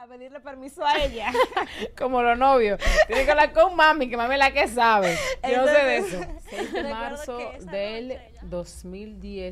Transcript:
a pedirle permiso a ella. Como los novios. Tiene que hablar con mami, que mami es la que sabe. Yo no sé de eso. 6 de Recuerdo marzo que esa del noche 2010.